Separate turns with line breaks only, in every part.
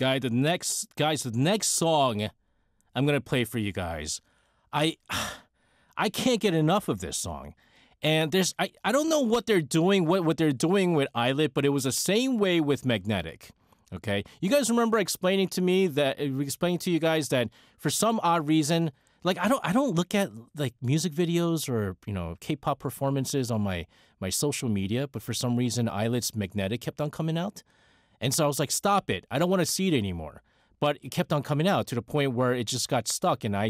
The next song I'm gonna play for you guys. I I can't get enough of this song. And I don't know what they're doing, what they're doing with Islet, but it was the same way with Magnetic. Okay, you guys remember explaining to you guys that for some odd reason, like I don't look at like music videos or K-pop performances on my social media, but for some reason Islet's Magnetic kept on coming out, and so I was like, stop it, I don't want to see it anymore. But it kept on coming out to the point where it just got stuck, and I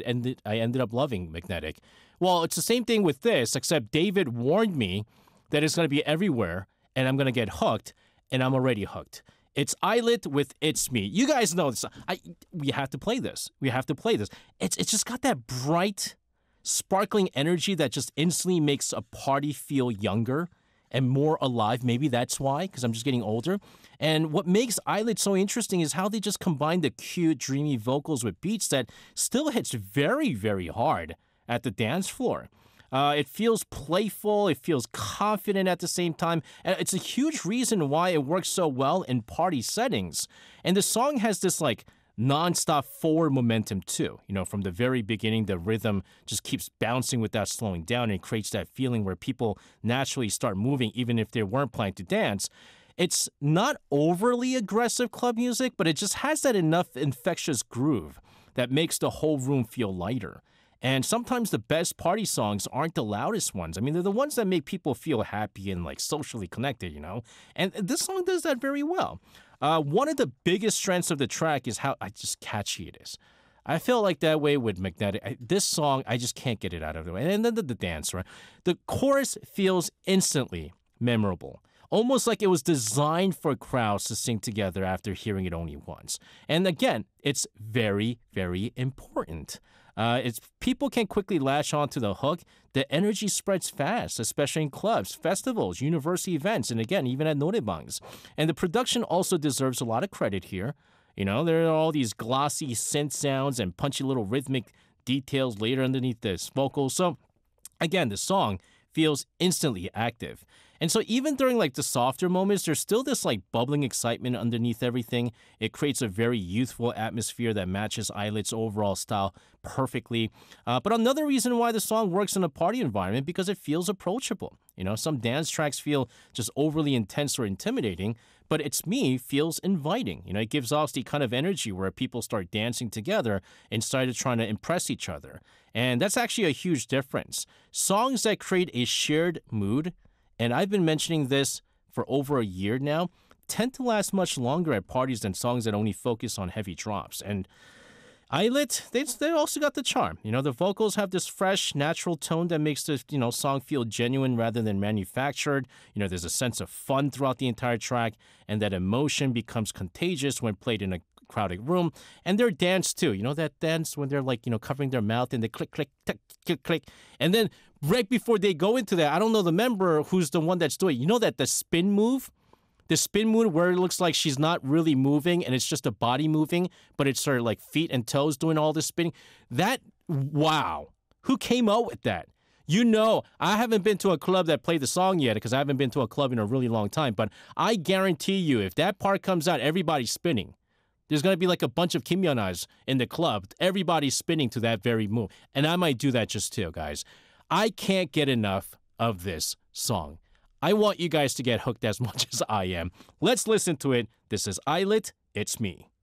ended up loving Magnetic. Well, it's the same thing with this, except David warned me that it's going to be everywhere, and I'm going to get hooked, and I'm already hooked. It's Islet with It's Me. You guys know this. We have to play this. We have to play this. It's just got that bright, sparkling energy that just instantly makes a party feel younger and more alive. Maybe that's why, because I'm just getting older. And what makes Islet so interesting is how they just combine the cute, dreamy vocals with beats that still hits very, very hard at the dance floor. It feels playful, it feels confident at the same time, and it's a huge reason why it works so well in party settings. And the song has this like non-stop forward momentum too. From the very beginning, the rhythm just keeps bouncing without slowing down and creates that feeling where people naturally start moving even if they weren't planning to dance. It's not overly aggressive club music, but it just has that enough infectious groove that makes the whole room feel lighter. And sometimes the best party songs aren't the loudest ones. I mean, they're the ones that make people feel happy and like socially connected, And this song does that very well. One of the biggest strengths of the track is how just catchy it is. I feel like that way with Magnetic. This song, I just can't get it out of the way. And then the dance, right? The chorus feels instantly memorable. Almost like it was designed for crowds to sing together after hearing it only once. And again, it's very, very important. It's people can quickly latch onto the hook. The energy spreads fast, especially in clubs, festivals, university events, and again, even at noraebangs. And the production also deserves a lot of credit here. There are all these glossy synth sounds and punchy little rhythmic details later underneath this vocal. So again, the song feels instantly active. And so even during like the softer moments, there's still this like bubbling excitement underneath everything. It creates a very youthful atmosphere that matches Islet's overall style perfectly. But another reason why the song works in a party environment, because it feels approachable. Some dance tracks feel just overly intense or intimidating, but It's Me feels inviting. It gives off the kind of energy where people start dancing together instead of trying to impress each other. And that's actually a huge difference. Songs that create a shared mood, and I've been mentioning this for over a year now, tend to last much longer at parties than songs that only focus on heavy drops. And Islet, they also got the charm. The vocals have this fresh, natural tone that makes the song feel genuine rather than manufactured. There's a sense of fun throughout the entire track, and that emotion becomes contagious when played in a crowded room. And their dance too. That dance when they're like covering their mouth and they click, click, click, click, click. And then right before they go into that, I don't know the member who's the one that's doing it. That the spin move? The spin move where it looks like she's not really moving and it's just a body moving, but it's her like feet and toes doing all this spinning. Wow. Who came up with that? I haven't been to a club that played the song yet because I haven't been to a club in a really long time, but I guarantee you if that part comes out, everybody's spinning. There's going to be like a bunch of kimyonas in the club. Everybody's spinning to that very move. And I might do that just too, guys. I can't get enough of this song. I want you guys to get hooked as much as I am. Let's listen to it. This is Islet, It's Me.